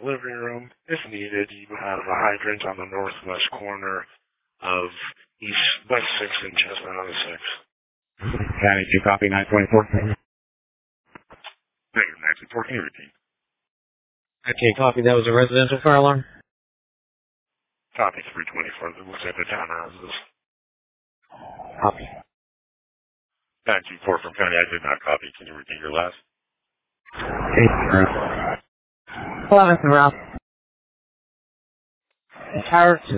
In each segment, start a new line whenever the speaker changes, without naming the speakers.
living room. If needed, you have a hydrant on the northwest corner of West 6 and Chestnut on the 6.
County 2, copy 924.
Negative 924, can you repeat?
Okay, copy. That was a residential fire alarm?
Copy 324, that looks like the townhouses.
Copy.
924 from County, I did not copy. Can you repeat your last?
11th and Ralph. Tower 2.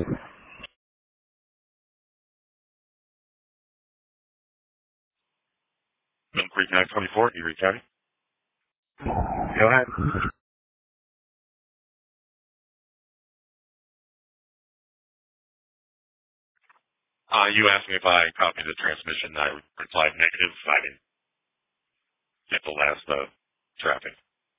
Mill Creek 924, Erie County.
Go ahead.
You asked me if I copied the transmission. I replied negative. I didn't get the last traffic.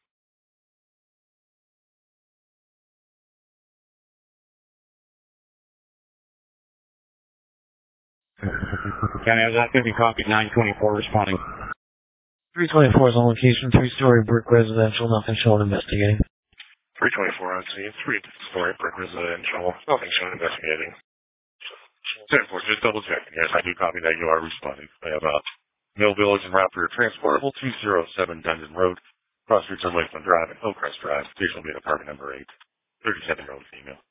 County, I was asking if you copied 924 responding.
324 is on location, 3-story brick residential, nothing shown investigating.
324 on scene, 3-story brick residential, nothing shown investigating. 10-4, just double checking. Yes, I do copy that. You are responding. I have Mill Village and route for your transportable 207 Dungeon Road, cross routes on Lakeland Drive and Hillcrest Drive. Station will be at apartment number 8, 37-year-old female.